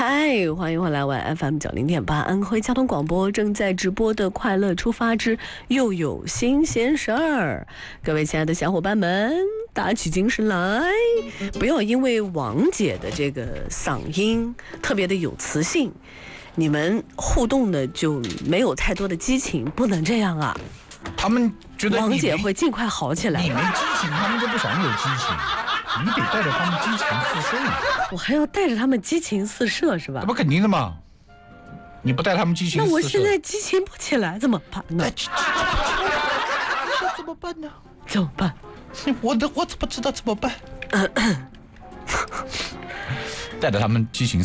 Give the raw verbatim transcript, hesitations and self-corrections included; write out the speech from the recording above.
嗨，欢迎回来，晚 F M 九零点八，安徽交通广播正在直播的《快乐出发之又有新鲜事儿》。各位亲爱的小伙伴们，打起精神来，不要因为王姐的这个嗓音特别的有磁性，你们互动的就没有太多的激情，不能这样啊！ 他们觉得王姐会尽快好起来。 你没激情，他们就不想有激情。你得带着他们激情四射。 我还要带着他们激情四射是吧？ 那不肯定的嘛。你不带他们激情四射， 那我现在激情不起来怎么办呢？ 怎么办呢？ 怎么办？ 我的我怎么知道怎么办？带着他们激情